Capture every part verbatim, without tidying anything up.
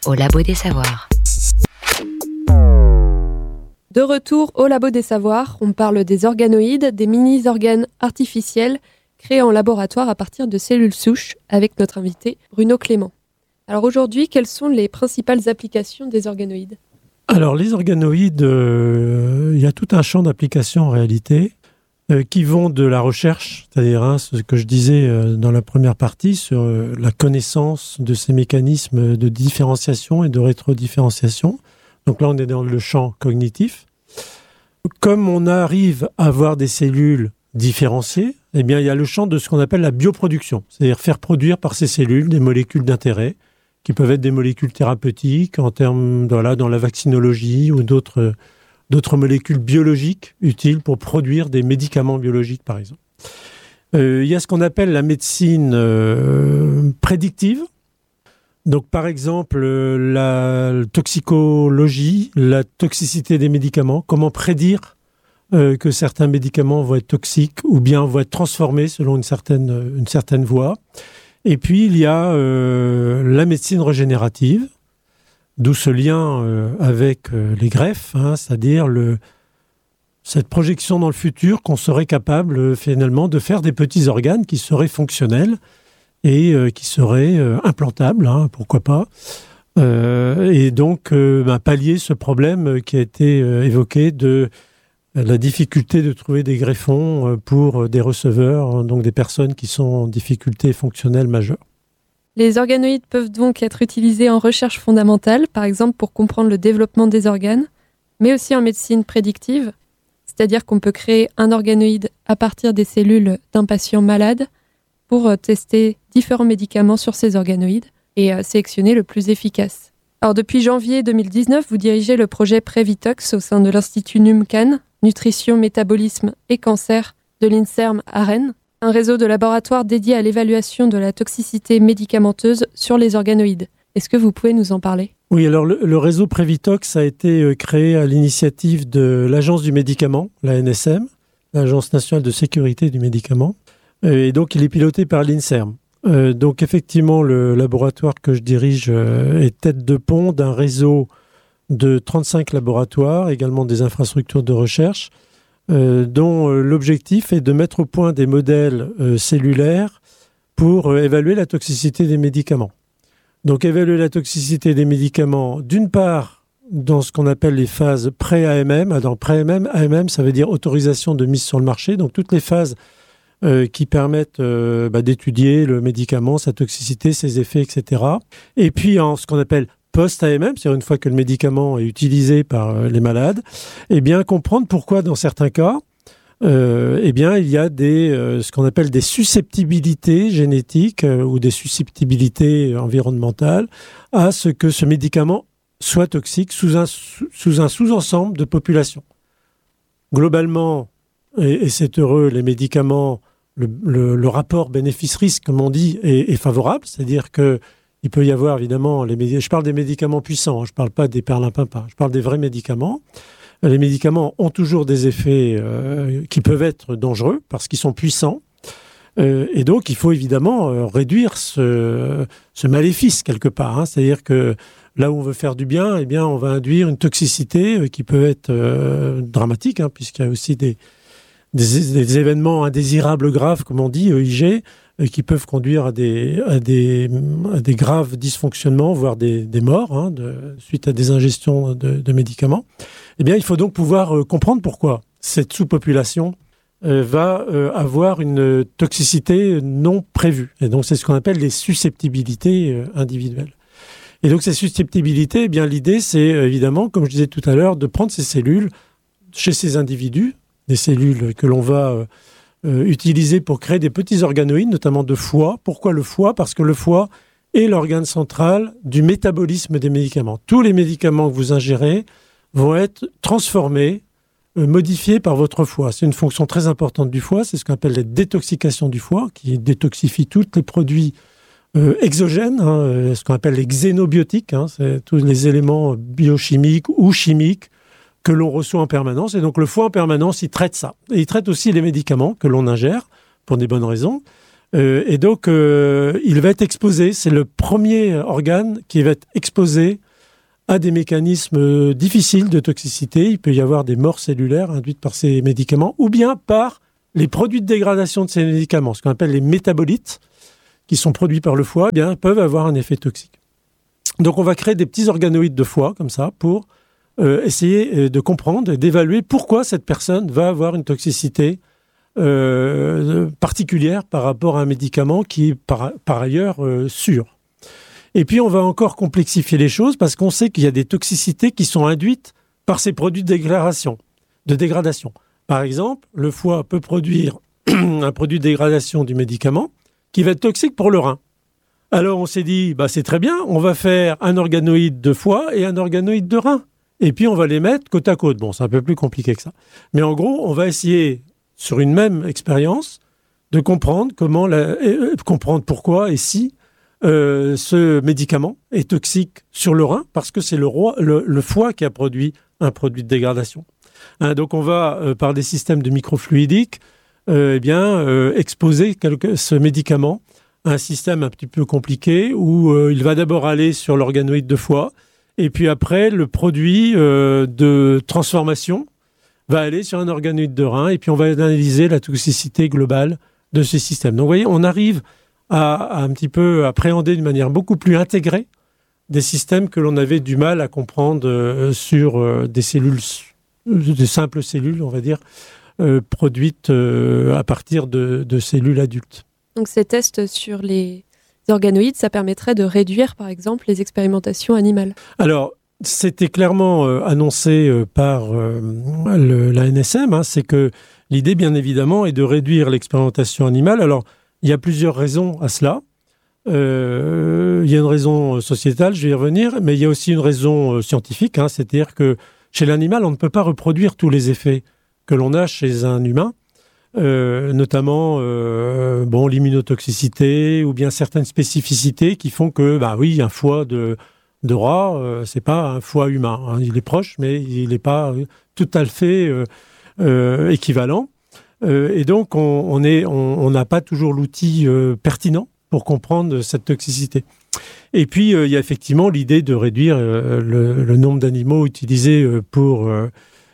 au Labo des Savoirs. De retour au Labo des Savoirs, on parle des organoïdes, des mini-organes artificiels créés en laboratoire à partir de cellules souches avec notre invité Bruno Clément. Alors aujourd'hui, quelles sont les principales applications des organoïdes ? Alors les organoïdes, euh, il y a tout un champ d'applications en réalité euh, qui vont de la recherche, c'est-à-dire hein, ce que je disais euh, dans la première partie sur euh, la connaissance de ces mécanismes de différenciation et de rétrodifférenciation. Donc là, on est dans le champ cognitif. Comme on arrive à avoir des cellules différenciées, eh bien, il y a le champ de ce qu'on appelle la bioproduction, c'est-à-dire faire produire par ces cellules des molécules d'intérêt qui peuvent être des molécules thérapeutiques en termes, voilà, dans la vaccinologie ou d'autres, d'autres molécules biologiques utiles pour produire des médicaments biologiques, par exemple. Euh, il y a ce qu'on appelle la médecine euh, prédictive. Donc, par exemple, la toxicologie, la toxicité des médicaments, comment prédire euh, que certains médicaments vont être toxiques ou bien vont être transformés selon une certaine, une certaine voie. Et puis, il y a euh, la médecine régénérative, d'où ce lien euh, avec euh, les greffes, hein, c'est-à-dire le, cette projection dans le futur qu'on serait capable euh, finalement de faire des petits organes qui seraient fonctionnels et euh, qui seraient euh, implantables, hein, pourquoi pas. Euh, et donc, euh, ben, pallier ce problème qui a été euh, évoqué de la difficulté de trouver des greffons pour des receveurs, donc des personnes qui sont en difficulté fonctionnelle majeure. Les organoïdes peuvent donc être utilisés en recherche fondamentale, par exemple pour comprendre le développement des organes, mais aussi en médecine prédictive, c'est-à-dire qu'on peut créer un organoïde à partir des cellules d'un patient malade pour tester différents médicaments sur ces organoïdes et sélectionner le plus efficace. Alors depuis janvier deux mille dix-neuf, vous dirigez le projet Prévitox au sein de l'Institut NUMCAN, Nutrition, Métabolisme et Cancer de l'INSERM à Rennes, un réseau de laboratoires dédié à l'évaluation de la toxicité médicamenteuse sur les organoïdes. Est-ce que vous pouvez nous en parler ? Oui, alors le, le réseau Prévitox a été créé à l'initiative de l'Agence du médicament, la N S M, l'Agence nationale de sécurité du médicament, et donc il est piloté par l'INSERM. Euh, donc effectivement, le laboratoire que je dirige euh, est tête de pont d'un réseau de trente-cinq laboratoires, également des infrastructures de recherche, euh, dont euh, l'objectif est de mettre au point des modèles euh, cellulaires pour euh, évaluer la toxicité des médicaments. Donc évaluer la toxicité des médicaments, d'une part, dans ce qu'on appelle les phases pré-A M M. Alors pré-A M M, A M M, ça veut dire autorisation de mise sur le marché, donc toutes les phases euh, qui permettent euh, bah, d'étudier le médicament, sa toxicité, ses effets, et cetera. Et puis en ce qu'on appelle post-A M M, c'est-à-dire une fois que le médicament est utilisé par les malades, eh bien comprendre pourquoi dans certains cas, euh, eh bien il y a des euh, ce qu'on appelle des susceptibilités génétiques euh, ou des susceptibilités environnementales à ce que ce médicament soit toxique sous un sous un sous-ensemble de population. Globalement, et, et c'est heureux, les médicaments, le, le, le rapport bénéfice-risque, comme on dit, est, est favorable, c'est-à-dire que il peut y avoir évidemment, les médi- je parle des médicaments puissants, je ne parle pas des perlimpinpins, je parle des vrais médicaments. Les médicaments ont toujours des effets euh, qui peuvent être dangereux parce qu'ils sont puissants. Euh, et donc, il faut évidemment euh, réduire ce, ce maléfice quelque part. Hein. C'est-à-dire que là où on veut faire du bien, eh bien, on va induire une toxicité euh, qui peut être euh, dramatique, hein, puisqu'il y a aussi des, des, des événements indésirables graves, comme on dit, E I G, qui peuvent conduire à des, à des, à des graves dysfonctionnements, voire des, des morts, hein, de, suite à des ingestions de, de médicaments. Eh bien, il faut donc pouvoir euh, comprendre pourquoi cette sous-population euh, va euh, avoir une toxicité non prévue. Et donc, c'est ce qu'on appelle les susceptibilités euh, individuelles. Et donc, ces susceptibilités, eh bien, l'idée, c'est euh, évidemment, comme je disais tout à l'heure, de prendre ces cellules chez ces individus, des cellules que l'on va euh, Euh, utilisé pour créer des petits organoïdes, notamment de foie. Pourquoi le foie ? Parce que le foie est l'organe central du métabolisme des médicaments. Tous les médicaments que vous ingérez vont être transformés, euh, modifiés par votre foie. C'est une fonction très importante du foie, c'est ce qu'on appelle la détoxication du foie, qui détoxifie tous les produits euh, exogènes, hein, ce qu'on appelle les xénobiotiques, hein, c'est tous les éléments biochimiques ou chimiques que l'on reçoit en permanence. Et donc, le foie, en permanence, il traite ça. Et il traite aussi les médicaments que l'on ingère, pour des bonnes raisons. Euh, et donc, euh, il va être exposé, c'est le premier organe qui va être exposé à des mécanismes difficiles de toxicité. Il peut y avoir des morts cellulaires induites par ces médicaments, ou bien par les produits de dégradation de ces médicaments, ce qu'on appelle les métabolites, qui sont produits par le foie, eh bien, peuvent avoir un effet toxique. Donc, on va créer des petits organoïdes de foie, comme ça, pour euh, essayer de comprendre et d'évaluer pourquoi cette personne va avoir une toxicité euh, particulière par rapport à un médicament qui est par, par ailleurs euh, sûr. Et puis, on va encore complexifier les choses parce qu'on sait qu'il y a des toxicités qui sont induites par ces produits de dégradation. De dégradation. Par exemple, le foie peut produire un produit de dégradation du médicament qui va être toxique pour le rein. Alors, on s'est dit, bah, c'est très bien, on va faire un organoïde de foie et un organoïde de rein. Et puis, on va les mettre côte à côte. Bon, c'est un peu plus compliqué que ça. Mais en gros, on va essayer, sur une même expérience, de comprendre comment, la, euh, comprendre pourquoi et si Euh, ce médicament est toxique sur le rein parce que c'est le, roi, le, le foie qui a produit un produit de dégradation. Hein, donc on va, euh, par des systèmes de microfluidique, euh, eh bien, euh, exposer quelque, ce médicament à un système un petit peu compliqué où euh, il va d'abord aller sur l'organoïde de foie et puis après le produit euh, de transformation va aller sur un organoïde de rein et puis on va analyser la toxicité globale de ces systèmes. Donc vous voyez, on arrive À, à un petit peu appréhender d'une manière beaucoup plus intégrée des systèmes que l'on avait du mal à comprendre euh, sur euh, des cellules, des simples cellules, on va dire, euh, produites euh, à partir de, de cellules adultes. Donc ces tests sur les organoïdes, ça permettrait de réduire, par exemple, les expérimentations animales. Alors, c'était clairement euh, annoncé euh, par euh, le, la N S M, hein, c'est que l'idée, bien évidemment, est de réduire l'expérimentation animale. Alors, il y a plusieurs raisons à cela. Euh, il y a une raison sociétale, je vais y revenir, mais il y a aussi une raison euh, scientifique, hein, c'est-à-dire que chez l'animal, on ne peut pas reproduire tous les effets que l'on a chez un humain, euh, notamment euh, bon, l'immunotoxicité ou bien certaines spécificités qui font que, bah oui, un foie de, de rat, euh, c'est pas un foie humain. Hein, il est proche, mais il n'est pas tout à fait euh, euh, équivalent. Euh, et donc, on on est, on, on n'a pas toujours l'outil euh, pertinent pour comprendre cette toxicité. Et puis, euh, il y a effectivement l'idée de réduire euh, le, le nombre d'animaux utilisés euh, pour, euh,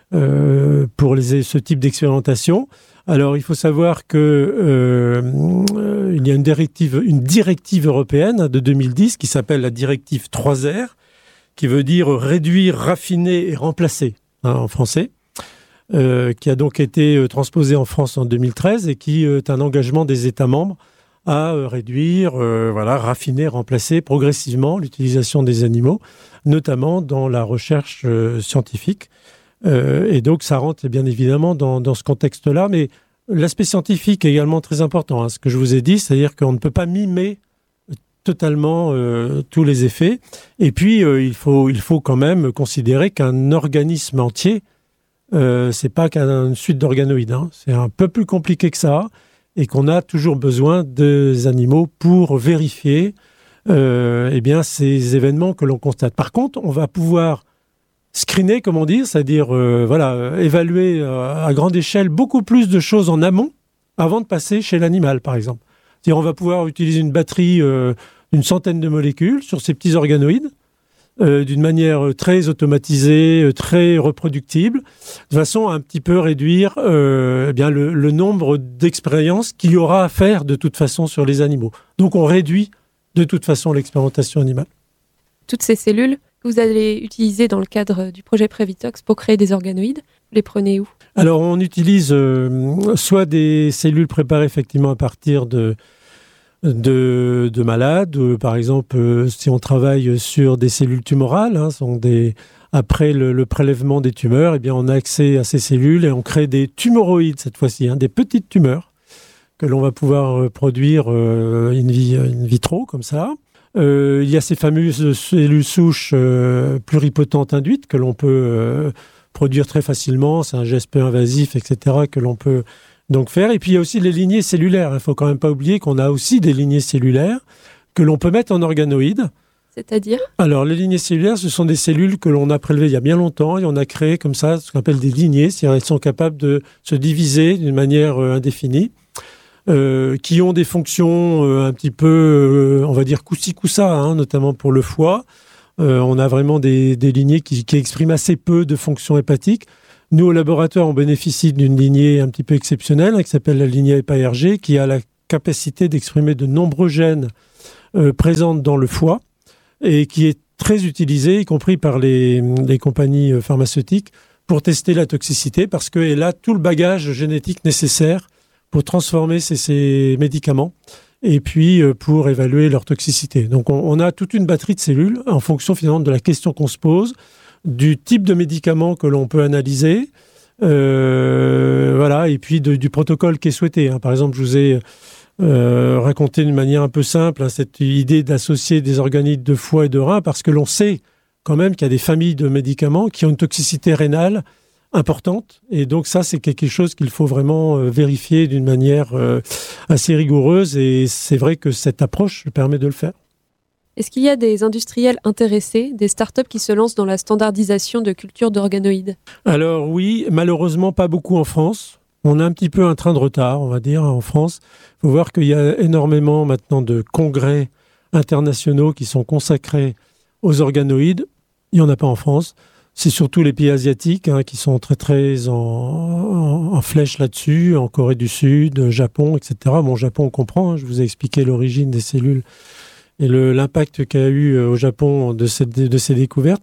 euh, pour les, ce type d'expérimentation. Alors, il faut savoir que euh, euh, il y a une directive, une directive européenne de deux mille dix qui s'appelle la directive trois R, qui veut dire réduire, raffiner et remplacer, hein, en français. Euh, qui a donc été euh, transposé en France en deux mille treize et qui euh, est un engagement des États membres à euh, réduire, euh, voilà, raffiner, remplacer progressivement l'utilisation des animaux, notamment dans la recherche euh, scientifique. Euh, et donc, ça rentre bien évidemment dans, dans ce contexte-là. Mais l'aspect scientifique est également très important, hein, ce que je vous ai dit, c'est-à-dire qu'on ne peut pas mimer totalement euh, tous les effets. Et puis, euh, il faut, il faut quand même considérer qu'un organisme entier, Euh, c'est pas qu'une suite d'organoïdes, hein. C'est un peu plus compliqué que ça et qu'on a toujours besoin des animaux pour vérifier euh, eh bien, ces événements que l'on constate. Par contre, on va pouvoir screener, comme on dit, c'est-à-dire euh, voilà, euh, évaluer euh, à grande échelle beaucoup plus de choses en amont avant de passer chez l'animal, par exemple. C'est-à-dire on va pouvoir utiliser une batterie euh, d'une centaine de molécules sur ces petits organoïdes, Euh, d'une manière très automatisée, très reproductible, de façon à un petit peu réduire euh, eh bien le, le nombre d'expériences qu'il y aura à faire de toute façon sur les animaux. Donc on réduit de toute façon l'expérimentation animale. Toutes ces cellules que vous allez utiliser dans le cadre du projet Prévitox pour créer des organoïdes, vous les prenez où ? Alors on utilise euh, soit des cellules préparées effectivement à partir de De, de malades, euh, par exemple, euh, si on travaille sur des cellules tumorales, hein, sont des, après le, le prélèvement des tumeurs, eh bien, on a accès à ces cellules et on crée des tumoroïdes cette fois-ci, hein, des petites tumeurs que l'on va pouvoir euh, produire euh, in, vi, in vitro, comme ça. Euh, il y a ces fameuses cellules souches euh, pluripotentes induites que l'on peut euh, produire très facilement, c'est un geste peu invasif, et cetera, que l'on peut donc faire. Et puis il y a aussi les lignées cellulaires. Il ne faut quand même pas oublier qu'on a aussi des lignées cellulaires que l'on peut mettre en organoïdes. C'est-à-dire ? Alors les lignées cellulaires, ce sont des cellules que l'on a prélevées il y a bien longtemps et on a créé comme ça ce qu'on appelle des lignées, c'est-à-dire elles sont capables de se diviser d'une manière euh, indéfinie. euh, qui ont des fonctions euh, un petit peu, euh, on va dire, coup-ci, coup-ça, hein, notamment pour le foie. Euh, on a vraiment des, des lignées qui, qui expriment assez peu de fonctions hépatiques. Nous, au laboratoire, on bénéficie d'une lignée un petit peu exceptionnelle, hein, qui s'appelle la lignée HEPA-R G, qui a la capacité d'exprimer de nombreux gènes euh, présents dans le foie et qui est très utilisée, y compris par les, les compagnies pharmaceutiques, pour tester la toxicité, parce qu'elle a tout le bagage génétique nécessaire pour transformer ces, ces médicaments et puis euh, pour évaluer leur toxicité. Donc on, on a toute une batterie de cellules en fonction finalement de la question qu'on se pose, du type de médicament que l'on peut analyser, euh, voilà, et puis de, du protocole qui est souhaité. Hein. Par exemple, je vous ai euh, raconté d'une manière un peu simple hein, cette idée d'associer des organites de foie et de rein, parce que l'on sait quand même qu'il y a des familles de médicaments qui ont une toxicité rénale importante. Et donc ça, c'est quelque chose qu'il faut vraiment euh, vérifier d'une manière euh, assez rigoureuse. Et c'est vrai que cette approche permet de le faire. Est-ce qu'il y a des industriels intéressés, des startups qui se lancent dans la standardisation de cultures d'organoïdes ? Alors oui, malheureusement pas beaucoup en France. On a un petit peu un train de retard, on va dire, en France. Il faut voir qu'il y a énormément maintenant de congrès internationaux qui sont consacrés aux organoïdes. Il n'y en a pas en France. C'est surtout les pays asiatiques hein, qui sont très très en, en, en flèche là-dessus, en Corée du Sud, Japon, et cetera. Bon, Japon, on comprend. Hein, je vous ai expliqué l'origine des cellules et le, l'impact qu'a eu au Japon de, cette, de ces découvertes.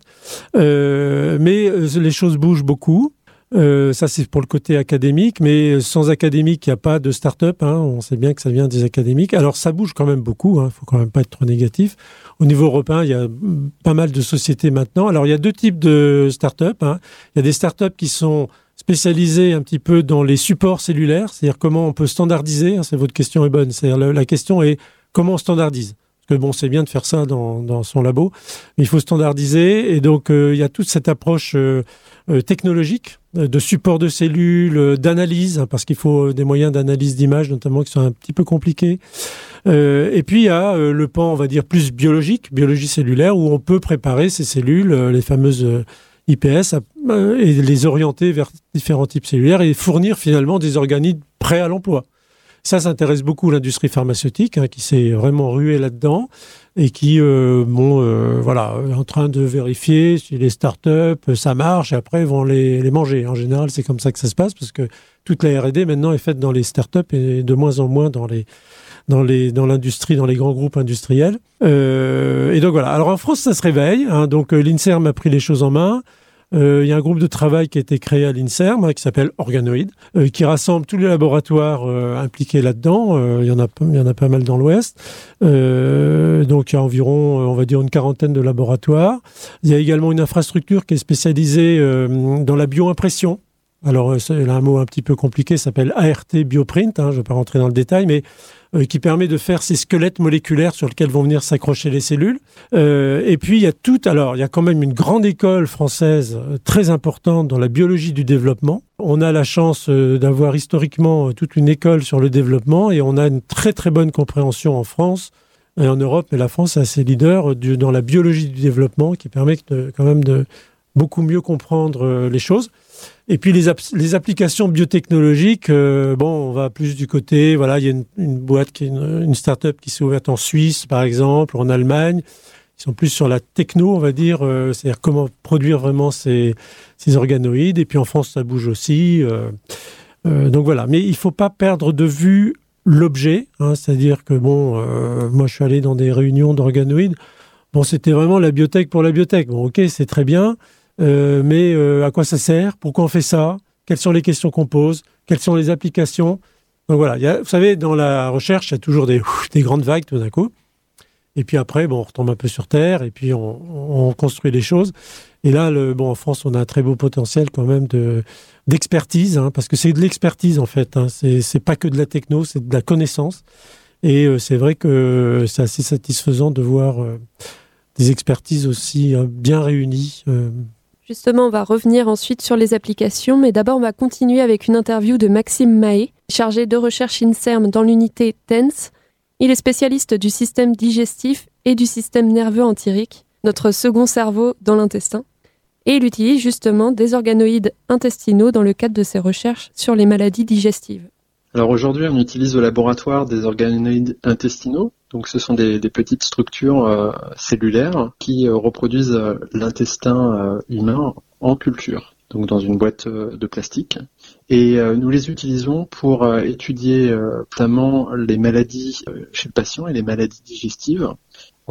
Euh, mais les choses bougent beaucoup. Euh, ça, c'est pour le côté académique. Mais sans académique, il n'y a pas de start-up. Hein. On sait bien que ça vient des académiques. Alors, ça bouge quand même beaucoup. Il hein. ne faut quand même pas être trop négatif. Au niveau européen, il y a pas mal de sociétés maintenant. Alors, il y a deux types de start-up. Hein. Il y a des start-up qui sont spécialisées un petit peu dans les supports cellulaires. C'est-à-dire comment on peut standardiser. Hein. C'est, votre question est bonne. C'est-à-dire la, la question est comment on standardise. Parce que bon, c'est bien de faire ça dans, dans son labo, mais il faut standardiser. Et donc, euh, il y a toute cette approche euh, euh, technologique, euh, de support de cellules, euh, d'analyse, hein, parce qu'il faut des moyens d'analyse d'image, notamment, qui sont un petit peu compliqués. Euh, et puis, il y a euh, le pan, on va dire, plus biologique, biologie cellulaire, où on peut préparer ces cellules, euh, les fameuses euh, I P S, euh, et les orienter vers différents types cellulaires et fournir finalement des organites prêts à l'emploi. Ça, ça intéresse beaucoup l'industrie pharmaceutique, hein, qui s'est vraiment ruée là-dedans et qui, euh, bon, euh, voilà, est en train de vérifier si les startups, ça marche, et après, vont les, les manger. En général, c'est comme ça que ça se passe, parce que toute la R et D, maintenant, est faite dans les startups et de moins en moins dans les, dans les, dans l'industrie, dans les grands groupes industriels. Euh, et donc, voilà. Alors, en France, ça se réveille, hein, donc, euh, l'INSERM a pris les choses en main. Euh, il y a un groupe de travail qui a été créé à l'INSERM, hein, qui s'appelle Organoïdes, euh, qui rassemble tous les laboratoires euh, impliqués là-dedans. Euh, il y en a, il y en a pas mal dans l'Ouest. Euh, donc, il y a environ, on va dire, une quarantaine de laboratoires. Il y a également une infrastructure qui est spécialisée euh, dans la bioimpression. Alors, c'est un mot un petit peu compliqué, ça s'appelle A R T Bioprint, hein, je ne vais pas rentrer dans le détail, mais euh, qui permet de faire ces squelettes moléculaires sur lesquels vont venir s'accrocher les cellules. Euh, et puis, il y a tout, alors, il y a quand même une grande école française euh, très importante dans la biologie du développement. On a la chance euh, d'avoir historiquement euh, toute une école sur le développement et on a une très très bonne compréhension en France et en Europe, mais la France est assez leader euh, du, dans la biologie du développement qui permet de, quand même de beaucoup mieux comprendre euh, les choses. Et puis les, ap- les applications biotechnologiques, euh, bon, on va plus du côté, voilà, il y a une, une boîte, qui est une, une start-up qui s'est ouverte en Suisse, par exemple, en Allemagne. Ils sont plus sur la techno, on va dire, euh, c'est-à-dire comment produire vraiment ces, ces organoïdes. Et puis en France, ça bouge aussi. Euh, euh, donc voilà, mais il ne faut pas perdre de vue l'objet, hein, c'est-à-dire que, bon, euh, moi je suis allé dans des réunions d'organoïdes. Bon, c'était vraiment la biotech pour la biotech. Bon, ok, c'est très bien. Euh, mais euh, à quoi ça sert ? Pourquoi on fait ça ? Quelles sont les questions qu'on pose ? Quelles sont les applications ? Donc voilà, il y a, vous savez, dans la recherche, il y a toujours des, des grandes vagues tout d'un coup. Et puis après, bon, on retombe un peu sur Terre et puis on, on construit les choses. Et là, le, bon, en France, on a un très beau potentiel quand même de, d'expertise, hein, parce que c'est de l'expertise en fait. Hein, c'est, c'est pas que de la techno, c'est de la connaissance. Et euh, c'est vrai que c'est assez satisfaisant de voir euh, des expertises aussi euh, bien réunies. Euh, Justement, on va revenir ensuite sur les applications, mais d'abord on va continuer avec une interview de Maxime Mahé, chargé de recherche INSERM dans l'unité T E N S. Il est spécialiste du système digestif et du système nerveux entérique, notre second cerveau dans l'intestin, et il utilise justement des organoïdes intestinaux dans le cadre de ses recherches sur les maladies digestives. Alors aujourd'hui, on utilise au laboratoire des organoïdes intestinaux. Donc ce sont des, des petites structures euh, cellulaires qui euh, reproduisent euh, l'intestin euh, humain en culture, donc dans une boîte euh, de plastique. Et euh, nous les utilisons pour euh, étudier euh, notamment les maladies euh, chez le patient et les maladies digestives.